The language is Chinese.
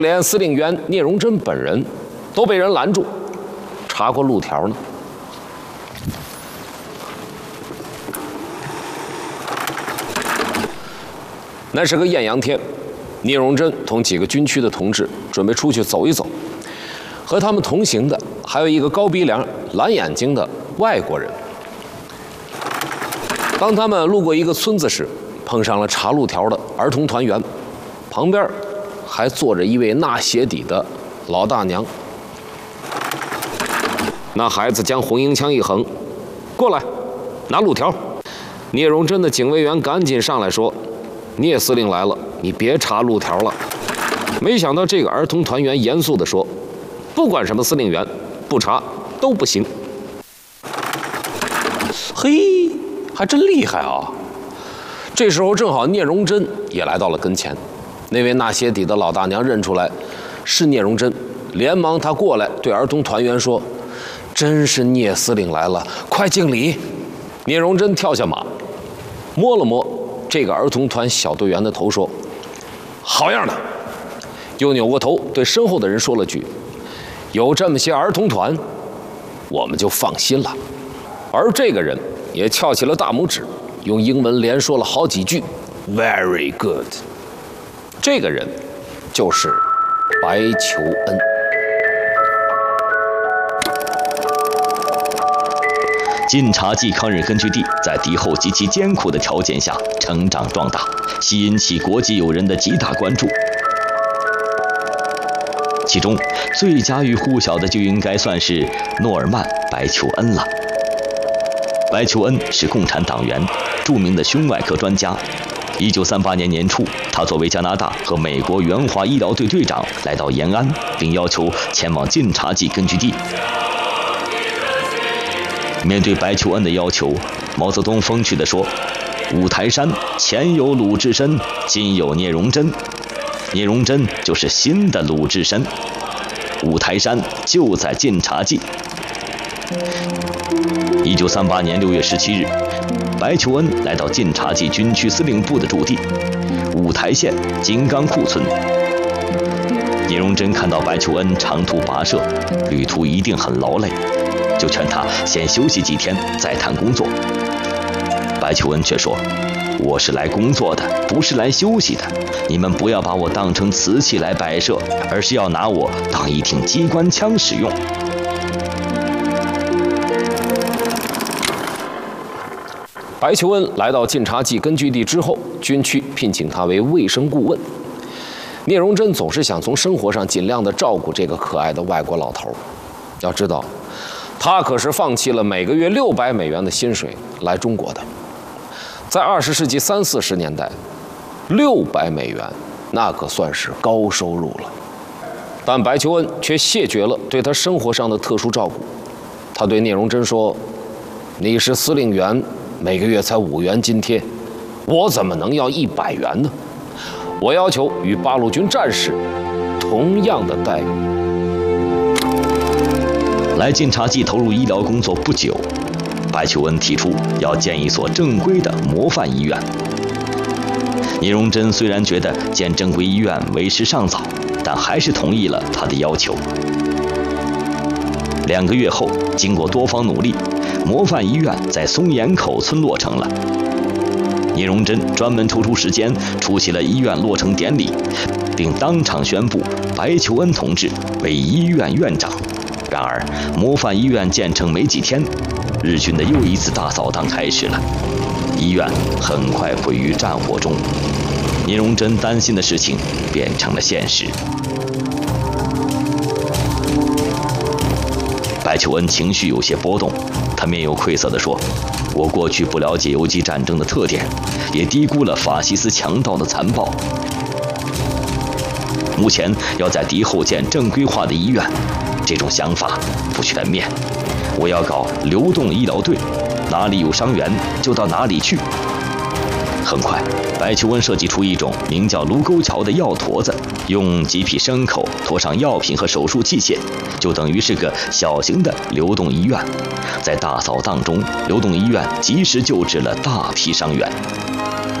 连司令员聂荣臻本人都被人拦住，查过路条呢。那是个艳阳天，聂荣臻同几个军区的同志准备出去走一走，和他们同行的还有一个高鼻梁、蓝眼睛的外国人。当他们路过一个村子时，碰上了查路条的儿童团员，旁边还坐着一位纳鞋底的老大娘。那孩子将红缨枪一横，过来，拿路条。聂荣臻的警卫员赶紧上来说：“聂司令来了，你别查路条了。”没想到这个儿童团员严肃地说：“不管什么司令员，不查都不行。”嘿，还真厉害啊！这时候正好聂荣臻也来到了跟前，那位纳鞋底的老大娘认出来是聂荣臻，连忙她过来对儿童团员说：“真是聂司令来了，快敬礼！”聂荣臻跳下马，摸了摸这个儿童团小队员的头，说：“好样的！”又扭过头对身后的人说了句：“有这么些儿童团，我们就放心了。”而这个人也翘起了大拇指，用英文连说了好几句 "Very good"。这个人就是白求恩。 晋察冀抗日根据地在敌后极其艰苦的条件下成长壮大，吸引起国际友人的极大关注。其中最家喻户晓的就应该算是诺尔曼·白求恩了。白求恩是共产党员，著名的胸外科专家。1938年年初，他作为加拿大和美国援华医疗队队长来到延安，并要求前往晋察冀根据地。面对白求恩的要求，毛泽东风趣地说：“五台山前有鲁智深，今有聂荣臻，聂荣臻就是新的鲁智深，五台山就在晋察冀。”1938年6月17日，白求恩来到晋察冀军区司令部的驻地五台县金刚库村。聂荣臻看到白求恩长途跋涉，旅途一定很劳累，就劝他先休息几天再谈工作。白求恩却说：“我是来工作的，不是来休息的。你们不要把我当成瓷器来摆设，而是要拿我当一挺机关枪使用。” 白求恩来到晋察冀根据地之后，军区聘请他为卫生顾问。聂荣臻总是想从生活上尽量的照顾这个可爱的外国老头。要知道，他可是放弃了每个月600美元的薪水来中国的。在20世纪30、40年代，600美元那可算是高收入了。但白求恩却谢绝了对他生活上的特殊照顾。他对聂荣臻说：“你是司令员，每个月才5元津贴，我怎么能要100元呢？我要求与八路军战士同样的待遇。” 来晋察冀投入医疗工作不久，白求恩提出要建一所正规的模范医院。聂荣臻虽然觉得建正规医院为时尚早，但还是同意了他的要求。2个月后，经过多方努力，模范医院在松岩口村落成了。聂荣臻专门抽出时间出席了医院落成典礼，并当场宣布白求恩同志为医院院长。然而，模范医院建成没几天，日军的又一次大扫荡开始了，医院很快毁于战火中。聂荣臻担心的事情变成了现实。白求恩情绪有些波动，他面有愧色地说：“我过去不了解游击战争的特点，也低估了法西斯强盗的残暴。目前要在敌后建正规化的医院，这种想法不全面。我要搞流动医疗队，哪里有伤员就到哪里去。”很快，白求恩设计出一种名叫卢沟桥的药坨子，用几匹牲口驮上药品和手术器械，就等于是个小型的流动医院。在大扫荡中，流动医院及时救治了大批伤员。